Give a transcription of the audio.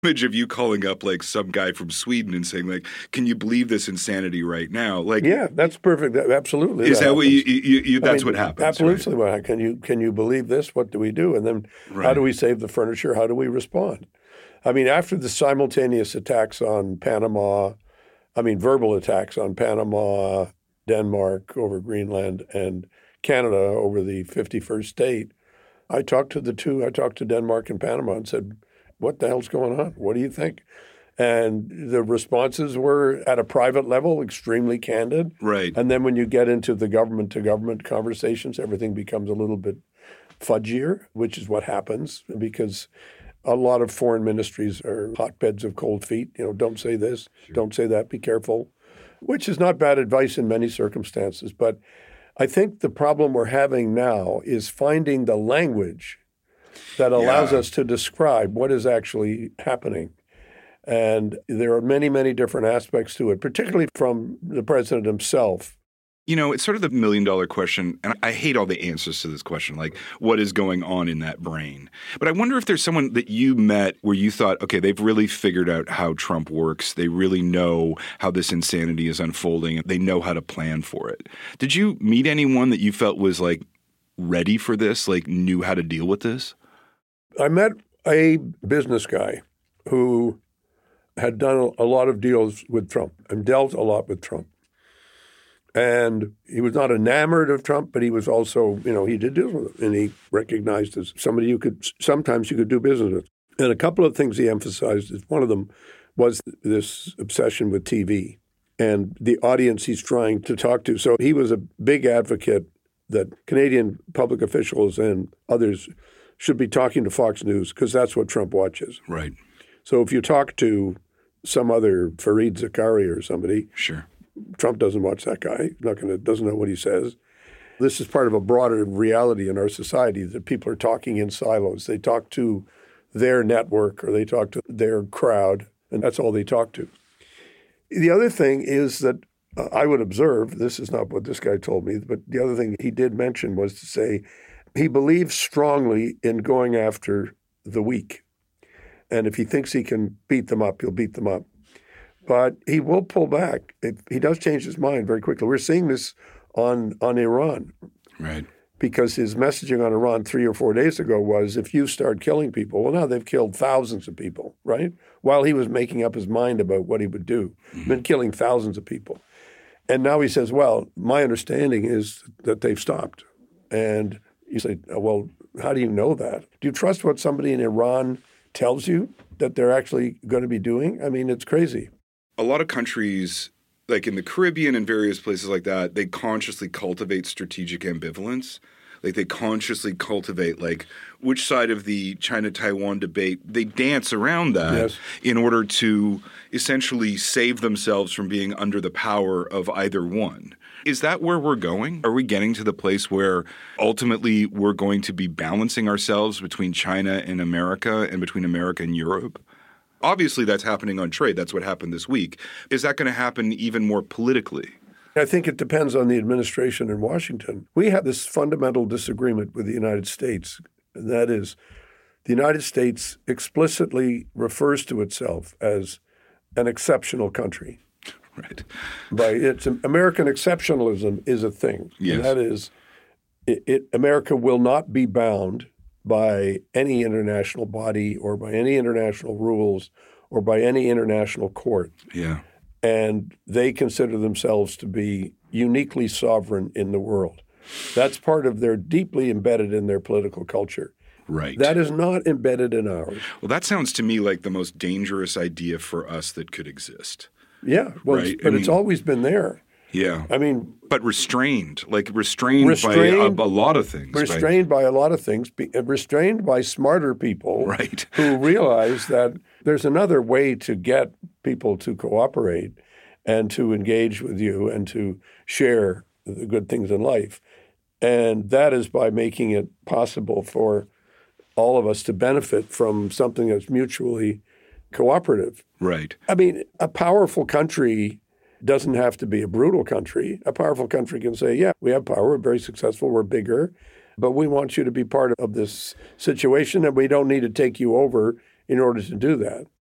image of you calling up like some guy from Sweden and saying like, "Can you believe this insanity right now?" Like, yeah, that's perfect. Absolutely, is that what you that's what happens? Absolutely, right? Can you believe this? What do we do? And then Right. How do we save the furniture? How do we respond? I mean, after the simultaneous attacks on Panama, verbal attacks on Panama, Denmark over Greenland, and Canada over the 51st state, I talked to Denmark and Panama and said, what the hell's going on? What do you think? And the responses were at a private level, extremely candid. Right. And then when you get into the government-to-government conversations, everything becomes a little bit fudgier, which is what happens because a lot of foreign ministries are hotbeds of cold feet. Don't say this, don't say that, be careful, which is not bad advice in many circumstances. But I think the problem we're having now is finding the language that allows us to describe what is actually happening. And there are many, many different aspects to it, particularly from the president himself. It's sort of the million-dollar question, and I hate all the answers to this question, like what is going on in that brain. But I wonder if there's someone that you met where you thought, okay, they've really figured out how Trump works. They really know how this insanity is unfolding. They know how to plan for it. Did you meet anyone that you felt was like ready for this, like knew how to deal with this? I met a business guy who had done a lot of deals with Trump and dealt a lot with Trump. And he was not enamored of Trump, but he was also, he did deals with him. And he recognized as somebody sometimes you could do business with. And a couple of things he emphasized, one of them was this obsession with TV and the audience he's trying to talk to. So he was a big advocate that Canadian public officials and others should be talking to Fox News because that's what Trump watches. Right. So if you talk to some other Fareed Zakaria or somebody, sure, Trump doesn't watch that guy. Doesn't know what he says. This is part of a broader reality in our society that people are talking in silos. They talk to their network or they talk to their crowd, and that's all they talk to. The other thing is that I would observe, this is not what this guy told me, but the other thing he did mention was to say he believes strongly in going after the weak. And if he thinks he can beat them up, he'll beat them up. But he will pull back. He does change his mind very quickly. We're seeing this on Iran. Right. Because his messaging on Iran 3 or 4 days ago was, if you start killing people, well, now they've killed thousands of people, right? While he was making up his mind about what he would do. Been killing thousands of people. And now he says, well, my understanding is that they've stopped. And you say, well, how do you know that? Do you trust what somebody in Iran tells you that they're actually going to be doing? I mean, it's crazy. A lot of countries, like in the Caribbean and various places like that, they consciously cultivate strategic ambivalence. Like they consciously cultivate like which side of the China-Taiwan debate, they dance around that in order to essentially save themselves from being under the power of either one. Is that where we're going? Are we getting to the place where ultimately we're going to be balancing ourselves between China and America and between America and Europe? Obviously, that's happening on trade. That's what happened this week. Is that going to happen even more politically? I think it depends on the administration in Washington. We have this fundamental disagreement with the United States. And that is, the United States explicitly refers to itself as an exceptional country. Right. American exceptionalism is a thing. Yes. And that is, America will not be bound by any international body or by any international rules or by any international court. Yeah. And they consider themselves to be uniquely sovereign in the world. That's part of their deeply embedded in their political culture. Right. That is not embedded in ours. Well, that sounds to me like the most dangerous idea for us that could exist. Yeah, well, right? It's always been there. Yeah. I mean, but restrained by a lot of things. Restrained by a lot of things, restrained by smarter people right. who realize that there's another way to get people to cooperate and to engage with you and to share the good things in life. And that is by making it possible for all of us to benefit from something that's mutually cooperative. Right. I mean, a powerful country doesn't have to be a brutal country. A powerful country can say, yeah, we have power, we're very successful, we're bigger, but we want you to be part of this situation and we don't need to take you over in order to do that.